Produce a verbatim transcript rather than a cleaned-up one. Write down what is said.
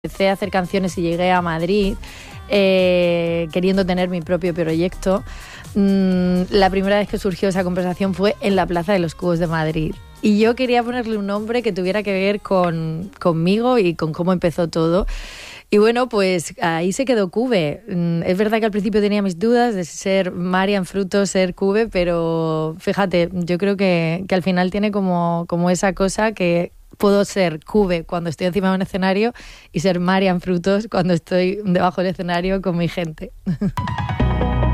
Empecé a hacer canciones y llegué a Madrid eh, queriendo tener mi propio proyecto. Mm, la primera vez que surgió esa conversación fue en la Plaza de los Cubos de Madrid. Y yo quería ponerle un nombre que tuviera que ver con, conmigo y con cómo empezó todo. Y bueno, pues ahí se quedó Cube. Es verdad que al principio tenía mis dudas de ser Marian Frutos, ser Cube, pero fíjate, yo creo que, que al final tiene como, como esa cosa que puedo ser Cube cuando estoy encima de un escenario y ser Marian Frutos cuando estoy debajo del escenario con mi gente.